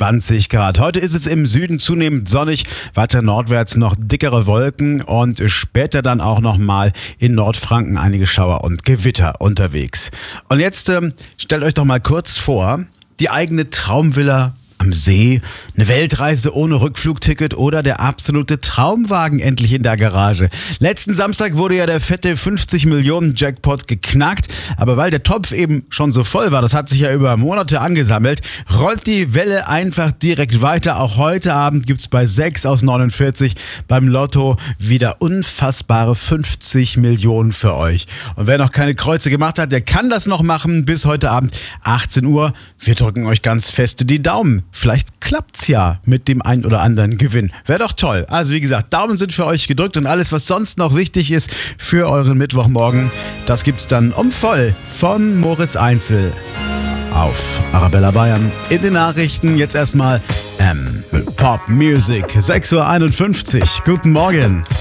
20 Grad. Heute ist es im Süden zunehmend sonnig, weiter nordwärts noch dickere Wolken und später dann auch nochmal in Nordfranken einige Schauer und Gewitter unterwegs. Und jetzt stellt euch doch mal kurz vor, die eigene Traumvilla am See, eine Weltreise ohne Rückflugticket oder der absolute Traumwagen endlich in der Garage. Letzten Samstag wurde ja der fette 50 Millionen Jackpot geknackt, aber weil der Topf eben schon so voll war, das hat sich ja über Monate angesammelt, rollt die Welle einfach direkt weiter. Auch heute Abend gibt's bei 6 aus 49 beim Lotto wieder unfassbare 50 Millionen für euch. Und wer noch keine Kreuze gemacht hat, der kann das noch machen bis heute Abend 18 Uhr. Wir drücken euch ganz feste die Daumen. Vielleicht klappt's ja mit dem ein oder anderen Gewinn. Wäre doch toll. Also wie gesagt, Daumen sind für euch gedrückt und alles, was sonst noch wichtig ist für euren Mittwochmorgen, das gibt's dann voll von Moritz Einzel auf Arabella Bayern. In den Nachrichten jetzt erstmal Pop Music, 6:51 Uhr. Guten Morgen.